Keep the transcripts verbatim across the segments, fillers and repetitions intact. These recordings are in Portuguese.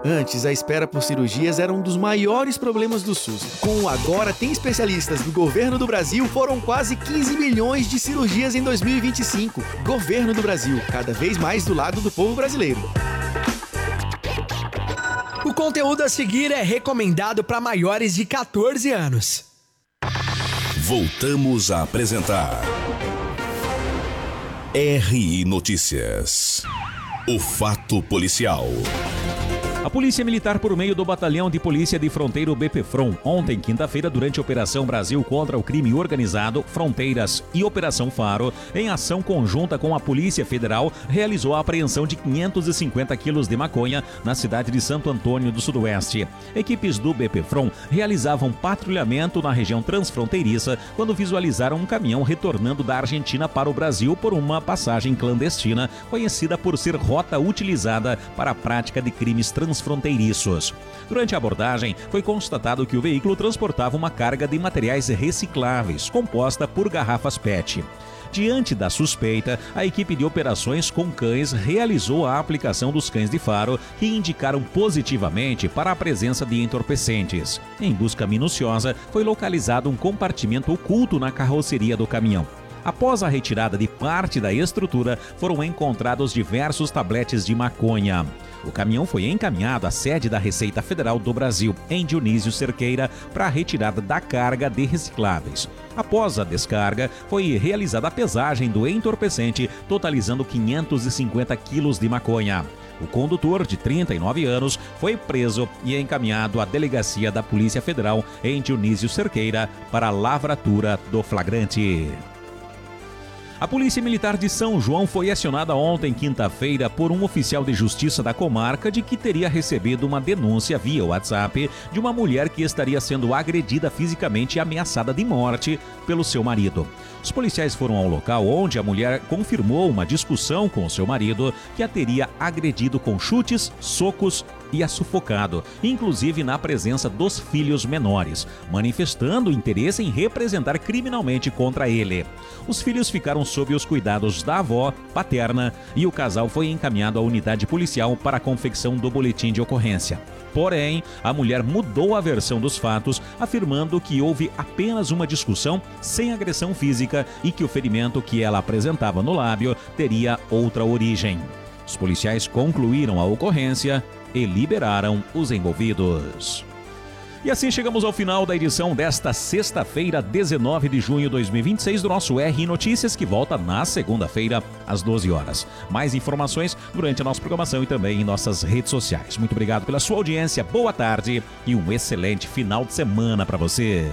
Antes, a espera por cirurgias era um dos maiores problemas do SUS. Com o Agora Tem Especialistas do Governo do Brasil, foram quase quinze milhões de cirurgias em dois mil e vinte e cinco. Governo do Brasil, cada vez mais do lado do povo brasileiro. O conteúdo a seguir é recomendado para maiores de quatorze anos. Voltamos a apresentar R I Notícias. O fato policial. A Polícia Militar, por meio do Batalhão de Polícia de Fronteira BPFRON, ontem, quinta-feira, durante a Operação Brasil contra o Crime Organizado, Fronteiras e Operação Faro, em ação conjunta com a Polícia Federal, realizou a apreensão de quinhentos e cinquenta quilos de maconha na cidade de Santo Antônio do Sudoeste. Equipes do BPFRON realizavam patrulhamento na região transfronteiriça quando visualizaram um caminhão retornando da Argentina para o Brasil por uma passagem clandestina, conhecida por ser rota utilizada para a prática de crimes transfronteiriços. transfronteiriços. Durante a abordagem, foi constatado que o veículo transportava uma carga de materiais recicláveis, composta por garrafas P E T. Diante da suspeita, a equipe de operações com cães realizou a aplicação dos cães de faro, que indicaram positivamente para a presença de entorpecentes. Em busca minuciosa, foi localizado um compartimento oculto na carroceria do caminhão. Após a retirada de parte da estrutura, foram encontrados diversos tabletes de maconha. O caminhão foi encaminhado à sede da Receita Federal do Brasil, em Dionísio Cerqueira, para a retirada da carga de recicláveis. Após a descarga, foi realizada a pesagem do entorpecente, totalizando quinhentos e cinquenta quilos de maconha. O condutor, de trinta e nove anos, foi preso e encaminhado à delegacia da Polícia Federal, em Dionísio Cerqueira, para a lavratura do flagrante. A Polícia Militar de São João foi acionada ontem, quinta-feira, por um oficial de justiça da comarca de que teria recebido uma denúncia via WhatsApp de uma mulher que estaria sendo agredida fisicamente e ameaçada de morte pelo seu marido. Os policiais foram ao local onde a mulher confirmou uma discussão com o seu marido, que a teria agredido com chutes, socos e a sufocado, inclusive na presença dos filhos menores, manifestando interesse em representar criminalmente contra ele. Os filhos ficaram sob os cuidados da avó paterna e o casal foi encaminhado à unidade policial para a confecção do boletim de ocorrência. Porém, a mulher mudou a versão dos fatos, afirmando que houve apenas uma discussão sem agressão física e que o ferimento que ela apresentava no lábio teria outra origem. Os policiais concluíram a ocorrência e liberaram os envolvidos. E assim chegamos ao final da edição desta sexta-feira, dezenove de junho de dois mil e vinte e seis, do nosso R I Notícias, que volta na segunda-feira, às doze horas. Mais informações durante a nossa programação e também em nossas redes sociais. Muito obrigado pela sua audiência, boa tarde e um excelente final de semana para você.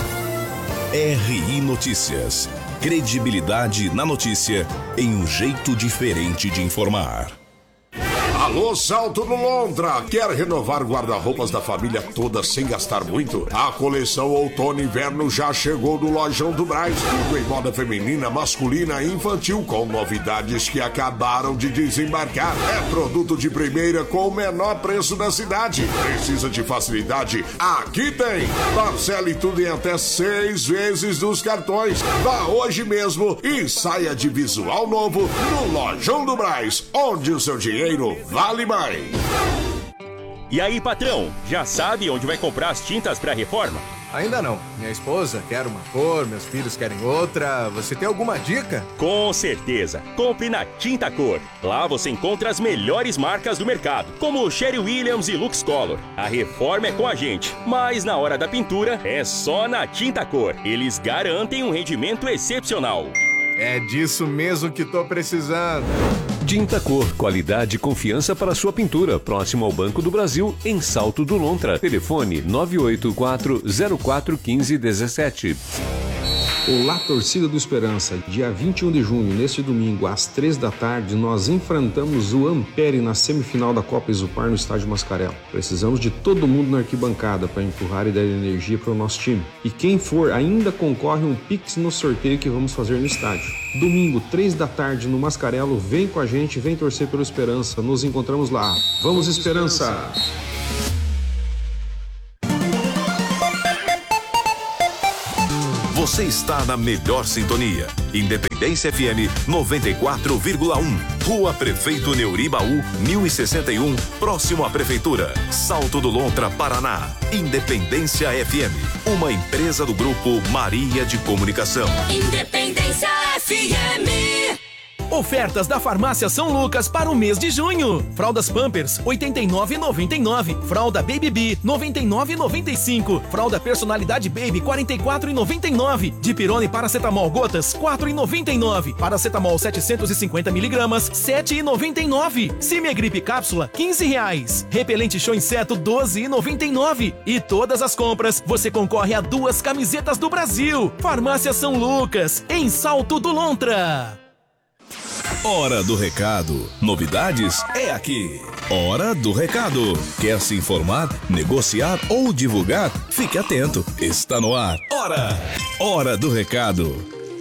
R I Notícias. Credibilidade na notícia em um jeito diferente de informar. Alô, Salto do Lontra! Quer renovar guarda-roupas da família toda sem gastar muito? A coleção Outono e Inverno já chegou no Lojão do Brás. Tudo em moda feminina, masculina e infantil, com novidades que acabaram de desembarcar. É produto de primeira com o menor preço da cidade. Precisa de facilidade? Aqui tem! Parcele tudo em até seis vezes dos cartões. Vá hoje mesmo e saia de visual novo no Lojão do Brás, onde o seu dinheiro vale mais. E aí, patrão, já sabe onde vai comprar as tintas para reforma? Ainda não. Minha esposa quer uma cor, meus filhos querem outra. Você tem alguma dica? Com certeza. Compre na Tinta Cor. Lá você encontra as melhores marcas do mercado, como Sherry Williams e Lux Color. A reforma é com a gente, mas na hora da pintura é só na Tinta Cor. Eles garantem um rendimento excepcional. É disso mesmo que tô precisando. Tinta Cor, qualidade e confiança para sua pintura. Próximo ao Banco do Brasil, em Salto do Lontra. Telefone nove oito quatro zero quatro um cinco um sete. Olá, torcida do Esperança. Dia vinte e um de junho, neste domingo, às três da tarde, nós enfrentamos o Ampere na semifinal da Copa Exupar no Estádio Mascarelo. Precisamos de todo mundo na arquibancada para empurrar e dar energia para o nosso time. E quem for, ainda concorre um Pix no sorteio que vamos fazer no estádio. Domingo, três da tarde, no Mascarelo, vem com a gente, vem torcer pelo Esperança. Nos encontramos lá. Vamos, Esperança! Você está na melhor sintonia. Independência F M noventa e quatro vírgula um. Rua Prefeito Neuribaú, mil e sessenta e um, próximo à Prefeitura. Salto do Lontra, Paraná. Independência F M, uma empresa do Grupo Maria de Comunicação. Independência F M. Ofertas da Farmácia São Lucas para o mês de junho. Fraldas Pampers, oitenta e nove reais e noventa e nove centavos. Fralda Baby Bee, noventa e nove reais e noventa e cinco centavos. Fralda Personalidade Baby, quarenta e quatro reais e noventa e nove centavos. Dipirone Paracetamol Gotas, quatro reais e noventa e nove centavos. Paracetamol setecentos e cinquenta miligramas, sete reais e noventa e nove centavos. Simiagripe Cápsula, quinze reais. Repelente Show Inseto, doze reais e noventa e nove centavos. E todas as compras, você concorre a duas camisetas do Brasil. Farmácia São Lucas, em Salto do Lontra. Hora do Recado. Novidades é aqui. Hora do Recado. Quer se informar, negociar ou divulgar? Fique atento. Está no ar. Hora. Hora do Recado.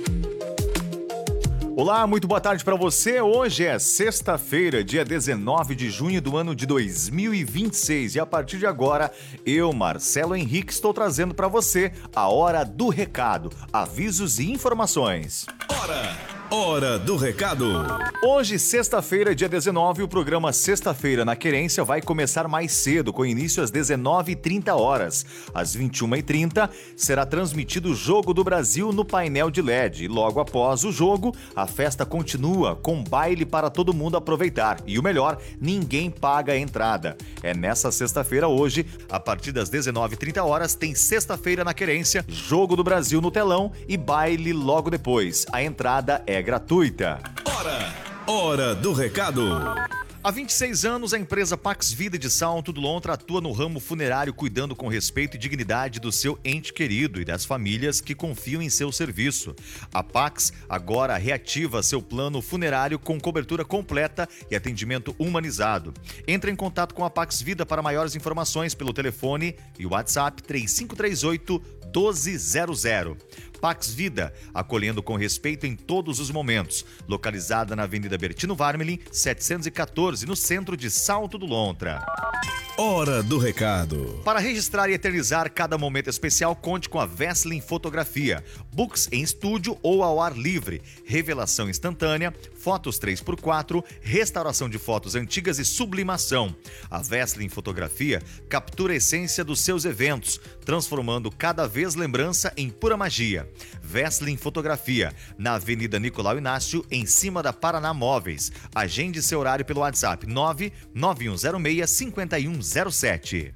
Olá, muito boa tarde para você. Hoje é sexta-feira, dia dezenove de junho do ano de dois mil e vinte e seis. E a partir de agora, eu, Marcelo Henrique, estou trazendo para você a Hora do Recado. Avisos e informações. Hora. Hora do Recado. Hoje, sexta-feira, dia dezenove, o programa Sexta-feira na Querência vai começar mais cedo, com início às dezenove e trinta horas. Às vinte e uma e trinta, será transmitido o Jogo do Brasil no painel de L E D. E logo após o jogo, a festa continua com baile para todo mundo aproveitar. E o melhor, ninguém paga a entrada. É nessa sexta-feira hoje, a partir das dezenove e trinta horas, tem Sexta-feira na Querência, Jogo do Brasil no telão e baile logo depois. A entrada é gratuita. Hora. Hora do Recado. Há vinte e seis anos, a empresa Pax Vida de Salto do Lontra atua no ramo funerário, cuidando com respeito e dignidade do seu ente querido e das famílias que confiam em seu serviço. A Pax agora reativa seu plano funerário com cobertura completa e atendimento humanizado. Entre em contato com a Pax Vida para maiores informações pelo telefone e WhatsApp três cinco três oito, doze zero zero. Pax Vida, acolhendo com respeito em todos os momentos. Localizada na Avenida Bertino Varmelin, setecentos e quatorze, no centro de Salto do Lontra. Hora do Recado. Para registrar e eternizar cada momento especial, conte com a Veslin Fotografia. Books em estúdio ou ao ar livre. Revelação instantânea, fotos três por quatro, restauração de fotos antigas e sublimação. A Veslin Fotografia captura a essência dos seus eventos, transformando cada vez lembrança em pura magia. Veslin Fotografia, na Avenida Nicolau Inácio, em cima da Paraná Móveis. Agende seu horário pelo WhatsApp nove nove um zero seis, cinco um zero sete.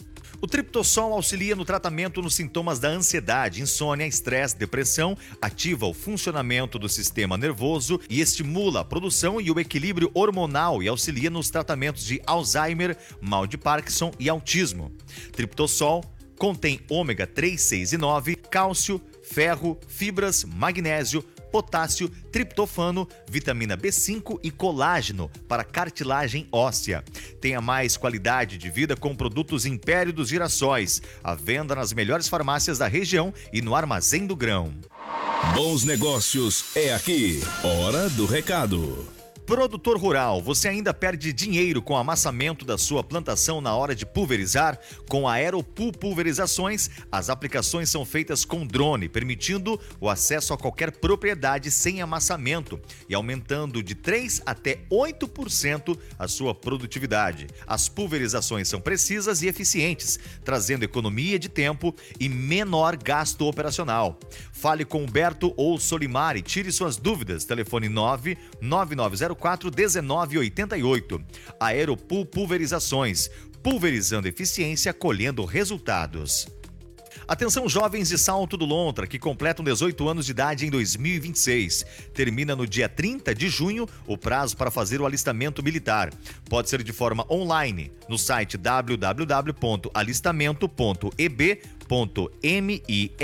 O Triptossol auxilia no tratamento nos sintomas da ansiedade, insônia, estresse, depressão, ativa o funcionamento do sistema nervoso e estimula a produção e o equilíbrio hormonal e auxilia nos tratamentos de Alzheimer, mal de Parkinson e autismo. Triptossol contém ômega três, seis e nove, cálcio, ferro, fibras, magnésio, potássio, triptofano, vitamina B cinco e colágeno para cartilagem óssea. Tenha mais qualidade de vida com produtos Império dos Girassóis. À venda nas melhores farmácias da região e no Armazém do Grão. Bons negócios é aqui. Hora do Recado. Produtor rural, você ainda perde dinheiro com o amassamento da sua plantação na hora de pulverizar? Com a Aeropool Pulverizações, as aplicações são feitas com drone, permitindo o acesso a qualquer propriedade sem amassamento e aumentando de três até oito por cento a sua produtividade. As pulverizações são precisas e eficientes, trazendo economia de tempo e menor gasto operacional. Fale com Humberto ou Solimar e tire suas dúvidas. Telefone nove nove nove zero quatro um nove oito oito. Aeropool Pulverizações, pulverizando eficiência, colhendo resultados. Atenção jovens de Salto do Lontra, que completam dezoito anos de idade em dois mil e vinte e seis. Termina no dia trinta de junho o prazo para fazer o alistamento militar. Pode ser de forma online, no site w w w ponto alistamento ponto e b ponto mil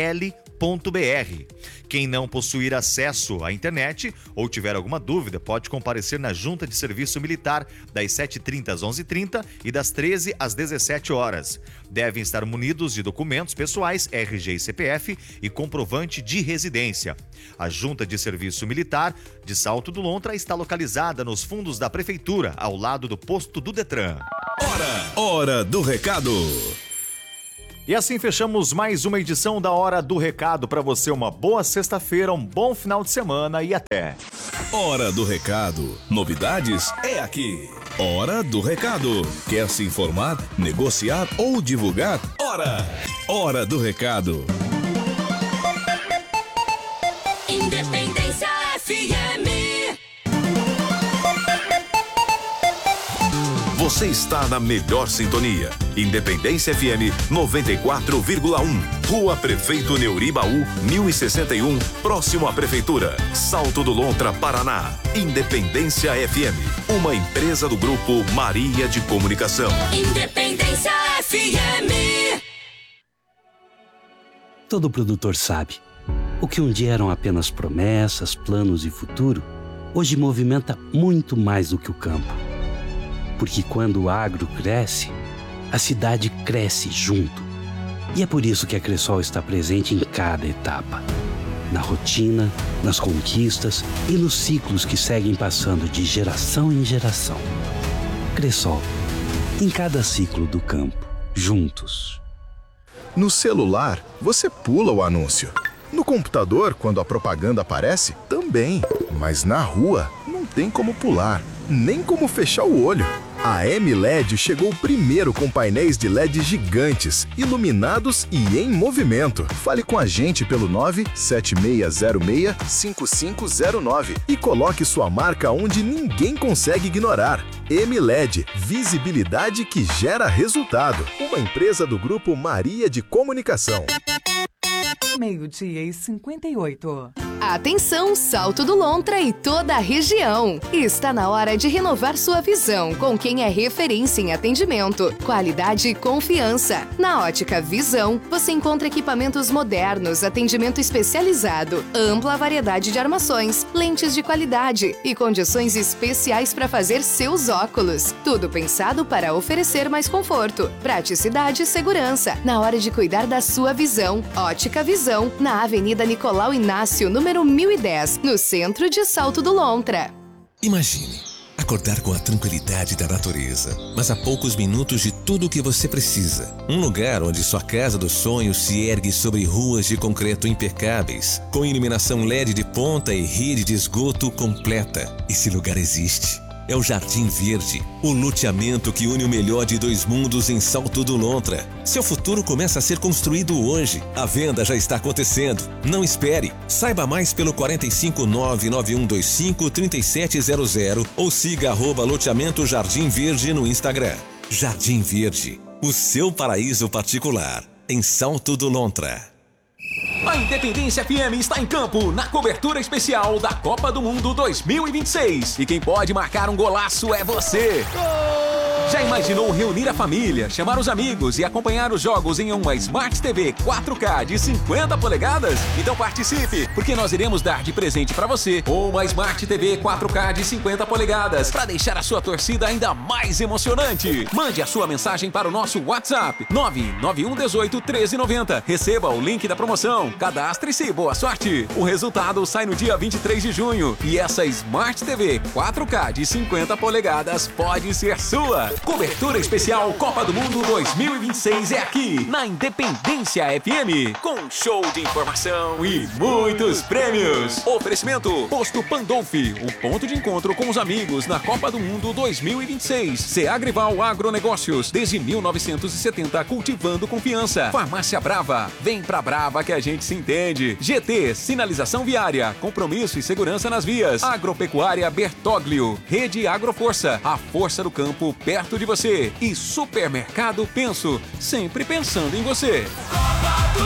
ponto b r. Quem não possuir acesso à internet ou tiver alguma dúvida, pode comparecer na Junta de Serviço Militar das sete e trinta às onze e trinta e das treze às dezessete horas. Devem estar munidos de documentos pessoais, R G e C P F e comprovante de residência. A Junta de Serviço Militar de Salto do Lontra está localizada nos fundos da Prefeitura, ao lado do posto do Detran. Hora, hora do recado. E assim fechamos mais uma edição da Hora do Recado. Para você, uma boa sexta-feira, um bom final de semana e até. Hora do Recado. Novidades é aqui. Hora do Recado. Quer se informar, negociar ou divulgar? Hora! Hora do Recado. Independência F M. Você está na melhor sintonia. Independência F M noventa e quatro vírgula um. Rua Prefeito Neuribaú, mil e sessenta e um, próximo à Prefeitura. Salto do Lontra, Paraná. Independência F M, uma empresa do Grupo Maria de Comunicação. Independência F M. Todo produtor sabe. O que um dia eram apenas promessas, planos e futuro, hoje movimenta muito mais do que o campo. Porque quando o agro cresce, a cidade cresce junto. E é por isso que a Cressol está presente em cada etapa. Na rotina, nas conquistas e nos ciclos que seguem passando de geração em geração. Cressol, em cada ciclo do campo, juntos. No celular, você pula o anúncio. No computador, quando a propaganda aparece, também. Mas na rua, não tem como pular, nem como fechar o olho. A M L E D chegou primeiro com painéis de L E D gigantes, iluminados e em movimento. Fale com a gente pelo nove sete seis zero seis cinco cinco zero nove e coloque sua marca onde ninguém consegue ignorar. M L E D, visibilidade que gera resultado. Uma empresa do Grupo Maria de Comunicação. Meio-dia e cinquenta e oito. Atenção, Salto do Lontra e toda a região. Está na hora de renovar sua visão com quem é referência em atendimento, qualidade e confiança. Na Ótica Visão, você encontra equipamentos modernos, atendimento especializado, ampla variedade de armações, lentes de qualidade e condições especiais para fazer seus óculos. Tudo pensado para oferecer mais conforto, praticidade e segurança na hora de cuidar da sua visão. Ótica Visão, na Avenida Nicolau Inácio, número mil e dez, no centro de Salto do Lontra. Imagine acordar com a tranquilidade da natureza, mas a poucos minutos de tudo o que você precisa. Um lugar onde sua casa dos sonhos se ergue sobre ruas de concreto impecáveis, com iluminação L E D de ponta e rede de esgoto completa. Esse lugar existe. É o Jardim Verde, o loteamento que une o melhor de dois mundos em Salto do Lontra. Seu futuro começa a ser construído hoje. A venda já está acontecendo. Não espere. Saiba mais pelo quatro cinco nove nove um dois cinco três sete zero zero ou siga arroba loteamento Jardim Verde no Instagram. Jardim Verde, o seu paraíso particular, em Salto do Lontra. A Independência F M está em campo na cobertura especial da Copa do Mundo dois mil e vinte e seis. E quem pode marcar um golaço é você. Gol! Já imaginou reunir a família, chamar os amigos e acompanhar os jogos em uma Smart T V quatro K de cinquenta polegadas? Então participe, porque nós iremos dar de presente para você uma Smart T V quatro K de cinquenta polegadas para deixar a sua torcida ainda mais emocionante. Mande a sua mensagem para o nosso WhatsApp nove nove um um oito treze noventa. Receba o link da promoção. Cadastre-se e boa sorte. O resultado sai no dia vinte e três de junho e essa Smart T V quatro K de cinquenta polegadas pode ser sua. Cobertura especial Copa do Mundo dois mil e vinte e seis é aqui, na Independência F M, com um show de informação e muitos prêmios. Oferecimento Posto Pandolfi, o ponto de encontro com os amigos na Copa do Mundo dois mil e vinte e seis. Seagrival Agronegócios, desde mil novecentos e setenta, cultivando confiança. Farmácia Brava, vem pra Brava que a gente se entende. G T, sinalização viária, compromisso e segurança nas vias. Agropecuária Bertoglio, Rede Agroforça, a força do campo perto de você. E Supermercado Penso, sempre pensando em você. Copa do